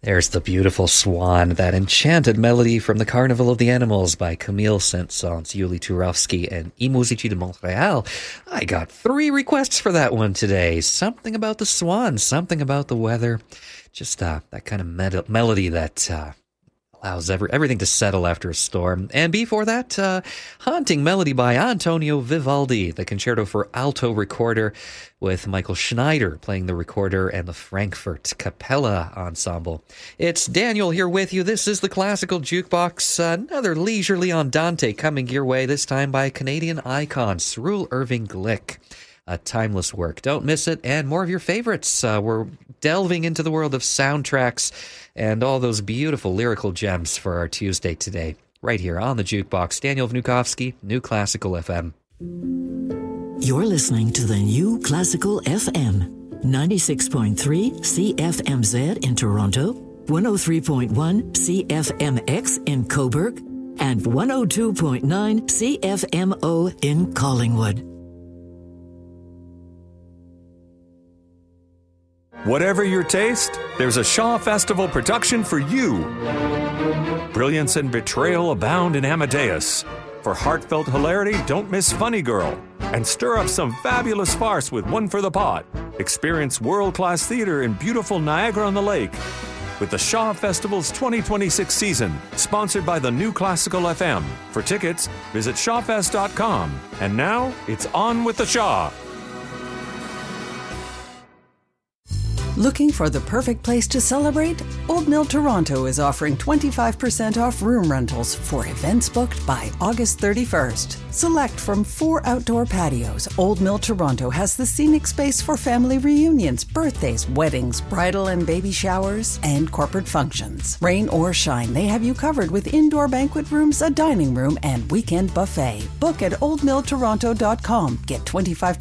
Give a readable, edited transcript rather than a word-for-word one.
There's the beautiful swan, that enchanted melody from the Carnival of the Animals by Camille Saint-Saëns, Yuli Turovsky, and I Musici de Montréal. I got 3 requests for that one today. Something about the swan, something about the weather. Just that kind of melody that allows everything to settle after a storm. And before that, haunting melody by Antonio Vivaldi, the Concerto for Alto Recorder, with Michael Schneider playing the recorder and the Frankfurt Capella Ensemble. It's Daniel here with you. This is the Classical Jukebox. Another leisurely andante coming your way, this time by Canadian icon Cyril Irving Glick. A timeless work. Don't miss it. And more of your favorites. We're delving into the world of soundtracks and all those beautiful lyrical gems for our Tuesday today. Right here on the Jukebox. Daniel Vnukovsky, New Classical FM. You're listening to the New Classical FM. 96.3 CFMZ in Toronto, 103.1 CFMX in Cobourg, and 102.9 CFMO in Collingwood. Whatever your taste, there's a Shaw Festival production for you. Brilliance and betrayal abound in Amadeus. For heartfelt hilarity, don't miss Funny Girl. And stir up some fabulous farce with One for the Pot. Experience world-class theater in beautiful Niagara-on-the-Lake. With the Shaw Festival's 2026 season, sponsored by the New Classical FM. For tickets, visit shawfest.com. And now, it's on with the Shaw. Looking for the perfect place to celebrate? Old Mill Toronto is offering 25% off room rentals for events booked by August 31st. Select from 4 outdoor patios. Old Mill Toronto has the scenic space for family reunions, birthdays, weddings, bridal and baby showers, and corporate functions. Rain or shine, they have you covered with indoor banquet rooms, a dining room, and weekend buffet. Book at oldmilltoronto.com. Get 25%